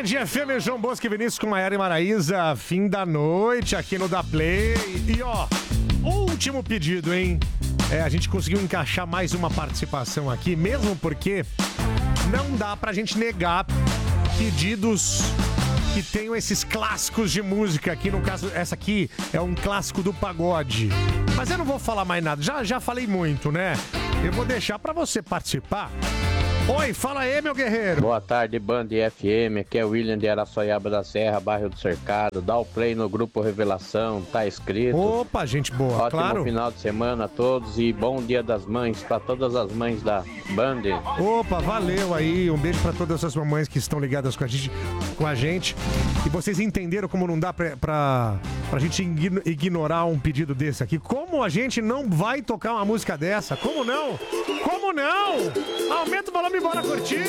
Band FM, João Bosco e Vinícius com Maiara e Maraísa, fim da noite aqui no Da Play. E ó, último pedido, hein? A gente conseguiu encaixar mais uma participação aqui, mesmo porque não dá pra gente negar pedidos que tenham esses clássicos de música aqui. No caso, essa aqui é um clássico do pagode. Mas eu não vou falar mais nada, já falei muito, né? Eu vou deixar pra você participar. Oi, fala aí, meu guerreiro. Boa tarde, Band FM. Aqui é o William de Araçoiaba da Serra, bairro do Cercado. Dá o play no grupo Revelação, tá escrito. Opa, gente boa, ótimo claro. Final de semana a todos e bom Dia das Mães pra todas as mães da Band. Opa, valeu aí. Um beijo pra todas as mamães que estão ligadas com a gente. E vocês entenderam como não dá pra gente ignorar um pedido desse aqui? Como a gente não vai tocar uma música dessa? Como não? Como não? Aumenta o volume e bora curtir.